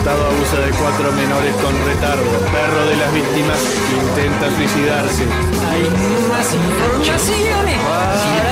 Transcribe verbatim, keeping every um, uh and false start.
Estado abusa de cuatro menores con retardo. Perro de las víctimas intenta suicidarse. Hay más informaciones. Ah.